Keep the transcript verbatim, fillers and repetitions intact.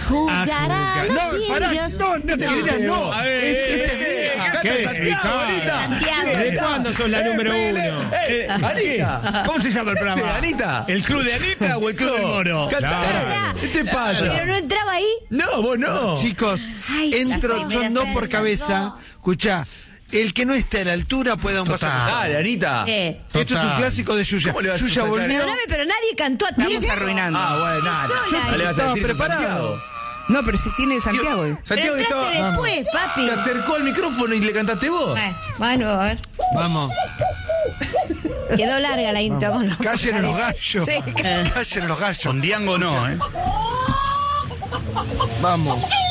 jugar a los No, pará, indios. no, no te querías, no. A ver, Este- eh, este- eh, acá ¿qué está es? Santiago, Anita. Santiago. ¿De cuándo sos la número uno? Eh, Anita. ¿Cómo se llama el programa? Anita. ¿El Club de Anita o el Club del Moro? Canta. Claro. ¿Qué te pasa? Pero no entraba ahí. No, vos no. Chicos, Ay, entro, las primeras son dos por veces, cabeza. no. Escuchá, el que no esté a la altura puede dar un paso. Total. atrás. Dale, Anita. Eh. Esto es un Total. clásico de Yuya. ¿Cómo le vas a Yuya sacar? volvió. Perdóname, pero nadie cantó a tiempo. Estamos arruinando. Ah, bueno, nada. sola, Yo- eh. le vas a Estaba decir eso a preparado. Santiago. No, pero si tiene Santiago. eh. Santiago que Pero estaba. entraste después, papi. Se acercó al micrófono y le cantaste vos. Bueno, bueno, a ver. Vamos. Quedó larga la intro con los Callen los gallos. Sí. Callen los gallos. Con Diango no, ¿eh? Vamos.